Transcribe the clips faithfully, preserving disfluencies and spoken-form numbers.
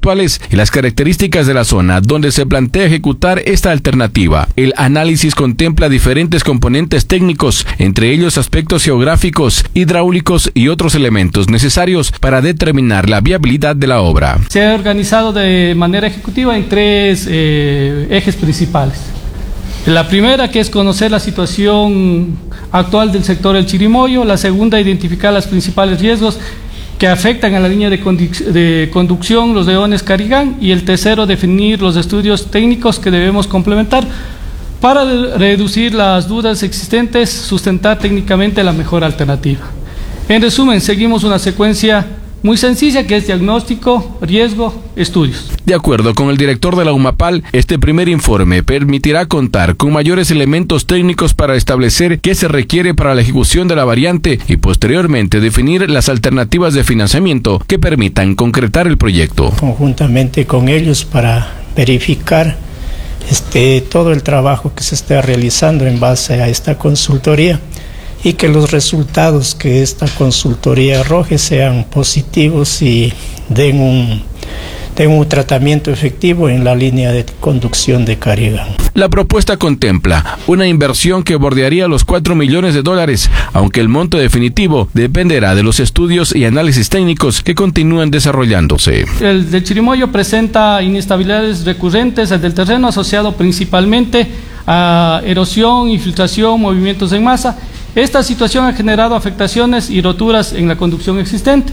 actuales y las características de la zona donde se plantea ejecutar esta alternativa. El análisis contempla diferentes componentes técnicos, entre ellos aspectos geográficos, hidráulicos y otros elementos necesarios para determinar la viabilidad de la obra. Se ha organizado de manera ejecutiva en tres eh, ejes principales. La primera, que es conocer la situación actual del sector del Chirimoyo. La segunda, identificar los principales riesgos que afectan a la línea de, conduc de conducción Los Leones-Carigán. Y el tercero, definir los estudios técnicos que debemos complementar para reducir las dudas existentes, sustentar técnicamente la mejor alternativa. En resumen, seguimos una secuencia muy sencilla, que es diagnóstico, riesgo, estudios. De acuerdo con el director de la UMAPAL, este primer informe permitirá contar con mayores elementos técnicos para establecer qué se requiere para la ejecución de la variante y posteriormente definir las alternativas de financiamiento que permitan concretar el proyecto. Conjuntamente con ellos para verificar este, todo el trabajo que se está realizando en base a esta consultoría, y que los resultados que esta consultoría arroje sean positivos y den un, den un tratamiento efectivo en la línea de conducción de Carigán. La propuesta contempla una inversión que bordearía los cuatro millones de dólares, aunque el monto definitivo dependerá de los estudios y análisis técnicos que continúan desarrollándose. El del Chirimoyo presenta inestabilidades recurrentes del terreno, asociado principalmente a erosión, infiltración, movimientos en masa. Esta situación ha generado afectaciones y roturas en la conducción existente.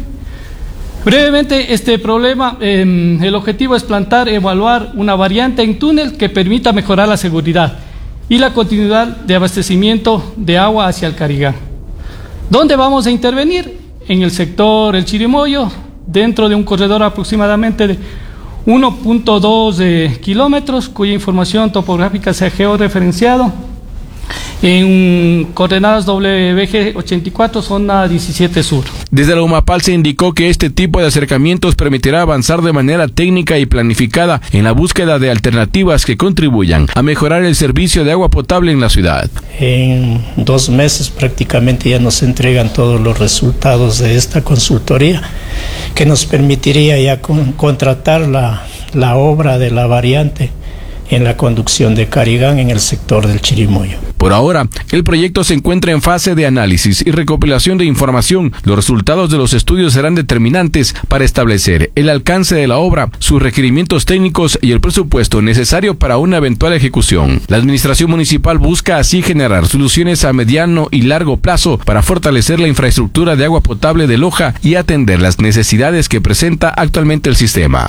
Brevemente, este problema, eh, el objetivo es plantar, evaluar una variante en túnel que permita mejorar la seguridad y la continuidad de abastecimiento de agua hacia el Carigán. ¿Dónde vamos a intervenir? En el sector El Chirimoyo, dentro de un corredor aproximadamente de uno punto dos eh, kilómetros, cuya información topográfica se ha georreferenciado en coordenadas W B G ochenta y cuatro, zona diecisiete sur. Desde la UMAPAL se indicó que este tipo de acercamientos permitirá avanzar de manera técnica y planificada en la búsqueda de alternativas que contribuyan a mejorar el servicio de agua potable en la ciudad. En dos meses prácticamente ya nos entregan todos los resultados de esta consultoría, que nos permitiría ya con, contratar la, la obra de la variante en la conducción de Carigán en el sector del Chirimoyo. Por ahora, el proyecto se encuentra en fase de análisis y recopilación de información. Los resultados de los estudios serán determinantes para establecer el alcance de la obra, sus requerimientos técnicos y el presupuesto necesario para una eventual ejecución. La administración municipal busca así generar soluciones a mediano y largo plazo para fortalecer la infraestructura de agua potable de Loja y atender las necesidades que presenta actualmente el sistema.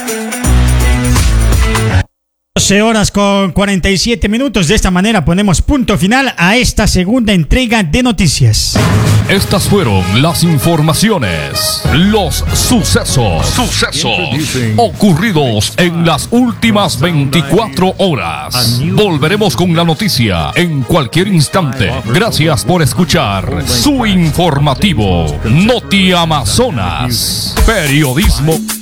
doce horas con cuarenta y siete minutos. De esta manera ponemos punto final a esta segunda entrega de noticias. Estas fueron las informaciones, los sucesos, sucesos ocurridos en las últimas veicuatro horas. Volveremos con la noticia en cualquier instante. Gracias por escuchar su informativo Noti Amazonas. Periodismo